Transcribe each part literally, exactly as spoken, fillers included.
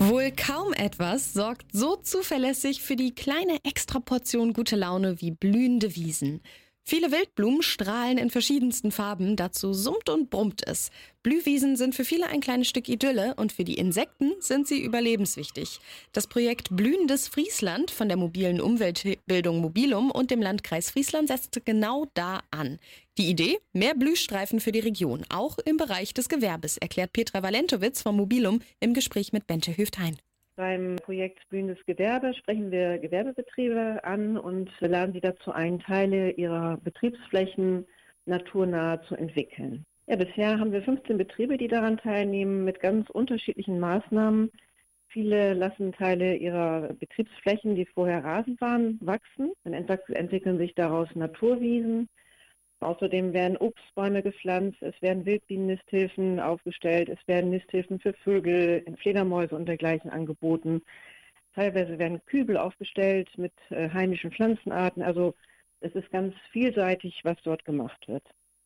Wohl kaum etwas sorgt so zuverlässig für die kleine Extraportion gute Laune wie blühende Wiesen. Viele Wildblumen strahlen in verschiedensten Farben, dazu summt und brummt es. Blühwiesen sind für viele ein kleines Stück Idylle und für die Insekten sind sie überlebenswichtig. Das Projekt Blühendes Friesland von der mobilen Umweltbildung Mobilum und dem Landkreis Friesland setzte genau da an. Die Idee? Mehr Blühstreifen für die Region, auch im Bereich des Gewerbes, erklärt Petra Walentowitz vom Mobilum im Gespräch mit Bente Höft-Hein. Beim Projekt Blühendes Gewerbe sprechen wir Gewerbebetriebe an und wir laden sie dazu ein, Teile ihrer Betriebsflächen naturnah zu entwickeln. Ja, bisher haben wir fünfzehn Betriebe, die daran teilnehmen, mit ganz unterschiedlichen Maßnahmen. Viele lassen Teile ihrer Betriebsflächen, die vorher Rasen waren, wachsen. Dann entwickeln sich daraus Naturwiesen. Außerdem werden Obstbäume gepflanzt, es werden Wildbienen-Nisthilfen aufgestellt, es werden Nisthilfen für Vögel, Fledermäuse und dergleichen angeboten. Teilweise werden Kübel aufgestellt mit äh, heimischen Pflanzenarten. Also es ist ganz vielseitig, was dort gemacht wird.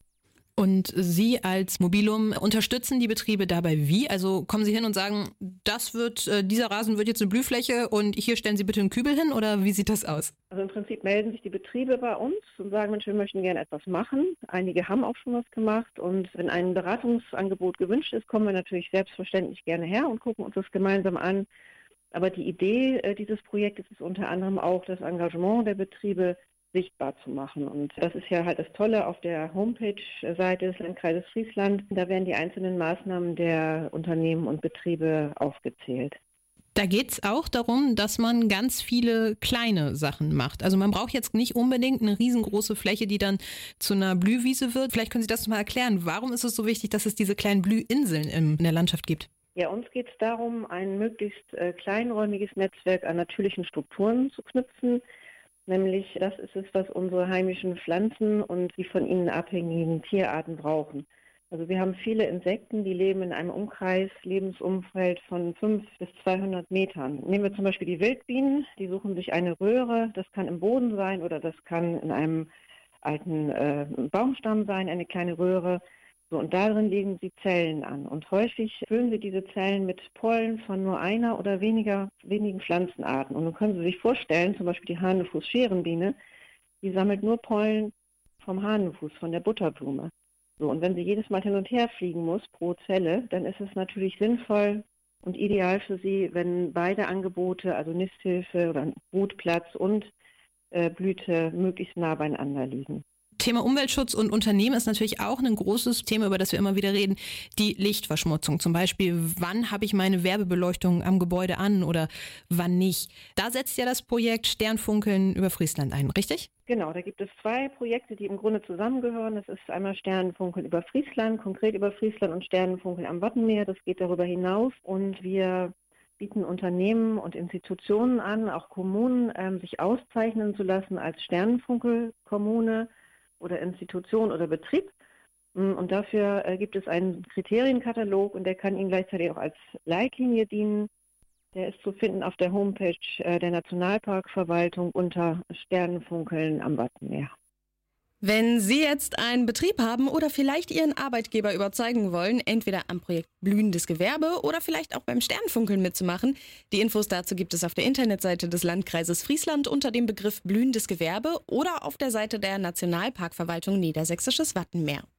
Und Sie als Mobilum unterstützen die Betriebe dabei wie? Also kommen Sie hin und sagen, das wird, äh, dieser Rasen wird jetzt eine Blühfläche und hier stellen Sie bitte einen Kübel hin, oder wie sieht das aus? Also im Prinzip melden sich die Betriebe bei uns und sagen, Mensch, wir möchten gerne etwas machen. Einige haben auch schon was gemacht und wenn ein Beratungsangebot gewünscht ist, kommen wir natürlich selbstverständlich gerne her und gucken uns das gemeinsam an. Aber die Idee äh, dieses Projektes ist unter anderem auch das Engagement der Betriebe sichtbar zu machen. Und das ist ja halt das Tolle auf der Homepage-Seite des Landkreises Friesland. Da werden die einzelnen Maßnahmen der Unternehmen und Betriebe aufgezählt. Da geht es auch darum, dass man ganz viele kleine Sachen macht. Also man braucht jetzt nicht unbedingt eine riesengroße Fläche, die dann zu einer Blühwiese wird. Vielleicht können Sie das mal erklären. Warum ist es so wichtig, dass es diese kleinen Blühinseln in der Landschaft gibt? Ja, uns geht es darum, ein möglichst äh, kleinräumiges Netzwerk an natürlichen Strukturen zu knüpfen. Nämlich, das ist es, was unsere heimischen Pflanzen und die von ihnen abhängigen Tierarten brauchen. Also wir haben viele Insekten, die leben in einem Umkreis, Lebensumfeld von fünf bis zweihundert Metern. Nehmen wir zum Beispiel die Wildbienen, die suchen sich eine Röhre, das kann im Boden sein oder das kann in einem alten äh, Baumstamm sein, eine kleine Röhre. So, und darin legen sie Zellen an. Und häufig füllen sie diese Zellen mit Pollen von nur einer oder weniger wenigen Pflanzenarten. Und nun können Sie sich vorstellen, zum Beispiel die Hahnenfuß-Scherenbiene, die sammelt nur Pollen vom Hahnenfuß, von der Butterblume. So, und wenn sie jedes Mal hin und her fliegen muss pro Zelle, dann ist es natürlich sinnvoll und ideal für sie, wenn beide Angebote, also Nisthilfe oder Brutplatz und äh, Blüte, möglichst nah beieinander liegen. Thema Umweltschutz und Unternehmen ist natürlich auch ein großes Thema, über das wir immer wieder reden. Die Lichtverschmutzung. Zum Beispiel, wann habe ich meine Werbebeleuchtung am Gebäude an oder wann nicht? Da setzt ja das Projekt Sternfunkeln über Friesland ein, richtig? Genau, da gibt es zwei Projekte, die im Grunde zusammengehören. Das ist einmal Sternenfunkeln über Friesland, konkret über Friesland, und Sternenfunkeln am Wattenmeer. Das geht darüber hinaus und wir bieten Unternehmen und Institutionen an, auch Kommunen, ähm, sich auszeichnen zu lassen als Sternenfunkelkommune oder Institution oder Betrieb. Und dafür äh, gibt es einen Kriterienkatalog und der kann Ihnen gleichzeitig auch als Leitlinie dienen. Der ist zu finden auf der Homepage äh, der Nationalparkverwaltung unter Sternenfunkeln am Wattenmeer. Wenn Sie jetzt einen Betrieb haben oder vielleicht Ihren Arbeitgeber überzeugen wollen, entweder am Projekt Blühendes Gewerbe oder vielleicht auch beim Sternenfunkeln mitzumachen, die Infos dazu gibt es auf der Internetseite des Landkreises Friesland unter dem Begriff Blühendes Gewerbe oder auf der Seite der Nationalparkverwaltung Niedersächsisches Wattenmeer.